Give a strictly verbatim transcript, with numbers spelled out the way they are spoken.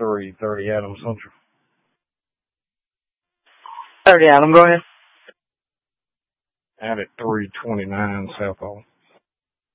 three thirty Adams Central. thirty Adam, go ahead. Out at three twenty-nine South Hall.